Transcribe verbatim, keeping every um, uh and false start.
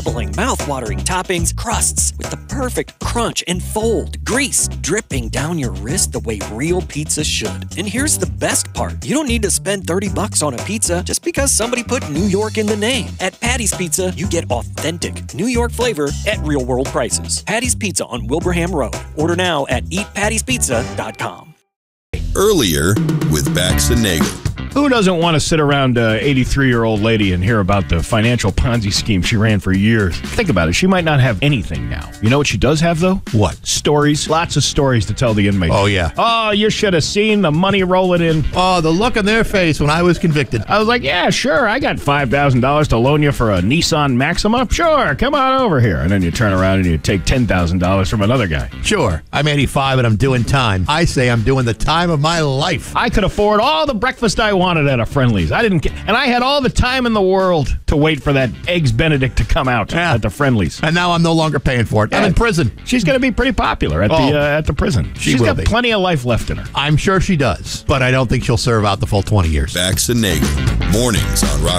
bubbling, mouth-watering toppings, crusts with the perfect crunch and fold, grease dripping down your wrist the way real pizza should. And here's the best part. You don't need to spend thirty bucks on a pizza just because somebody put New York in the name. At Patty's Pizza, you get authentic New York flavor at real-world prices. Patty's Pizza on Wilbraham Road. Order now at eat patties pizza dot com. Earlier with Bax and Nagel. Who doesn't want to sit around an eighty-three-year-old lady and hear about the financial Ponzi scheme she ran for years? Think about it. She might not have anything now. You know what she does have, though? What? Stories. Lots of stories to tell the inmates. Oh, yeah. Oh, you should have seen the money rolling in. Oh, the look on their face when I was convicted. I was like, yeah, sure, I got five thousand dollars to loan you for a Nissan Maxima. Sure, come on over here. And then you turn around and you take ten thousand dollars from another guy. Sure, I'm eighty-five and I'm doing time. I say I'm doing the time of my life. I could afford all the breakfast I wanted at a Friendly's. I didn't, and I had all the time in the world to wait for that Eggs Benedict to come out yeah. at the Friendly's. And now I'm no longer paying for it. I'm yeah. in prison. She's going to be pretty popular at oh, the uh, at the prison. She She's will got be. plenty of life left in her. I'm sure she does, but I don't think she'll serve out the full twenty years. Bax and Nagel. Mornings on Rock